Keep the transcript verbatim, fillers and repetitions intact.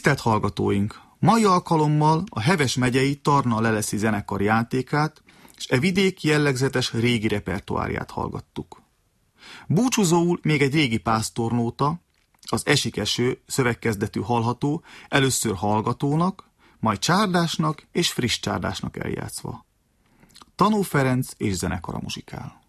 Tisztelt hallgatóink! Mai alkalommal a Heves megyei Tarna Leleszi zenekar játékát és e vidék jellegzetes régi repertoárját hallgattuk. Búcsúzóul még egy régi pásztornóta, az Esik eső szövegkezdetű hallható, először hallgatónak, majd csárdásnak és friss csárdásnak eljátszva. Tanó Ferenc és zenekara muzsikál.